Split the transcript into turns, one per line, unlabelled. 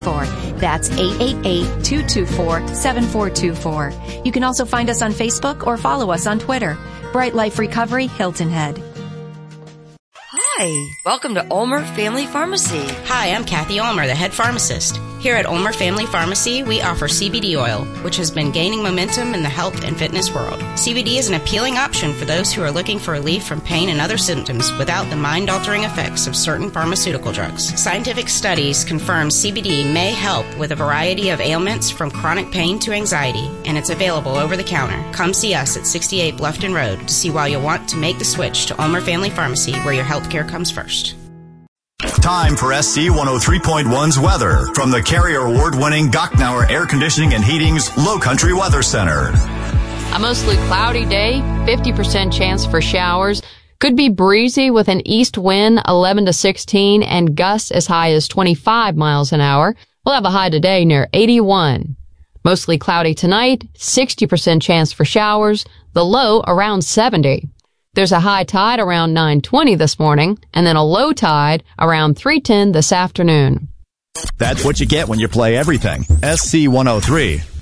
SCORE. That's 888-224-7424. You can also find us on Facebook or follow us on Twitter. Bright Life Recovery, Hilton Head.
Hi, welcome to Ulmer Family Pharmacy.
Hi, I'm Kathy Ulmer, the head pharmacist. Here at Ulmer Family Pharmacy, we offer CBD oil, which has been gaining momentum in the health and fitness world. CBD is an appealing option for those who are looking for relief from pain and other symptoms without the mind-altering effects of certain pharmaceutical drugs. Scientific studies confirm CBD may help with a variety of ailments from chronic pain to anxiety, and it's available over the counter. Come see us at 68 Bluffton Road to see why you'll want to make the switch to Ulmer Family Pharmacy, where your health care comes first.
Time for SC 103.1's weather from the Carrier Award-winning Gocknauer Air Conditioning and Heating's Low Country Weather Center.
A mostly cloudy day, 50% chance for showers. Could be breezy with an east wind 11 to 16 and gusts as high as 25 miles an hour. We'll have a high today near 81. Mostly cloudy tonight, 60% chance for showers. The low around 70. There's a high tide around 9:20 this morning, and then a low tide around 3:10 this afternoon.
That's what you get when you play everything. SC 103.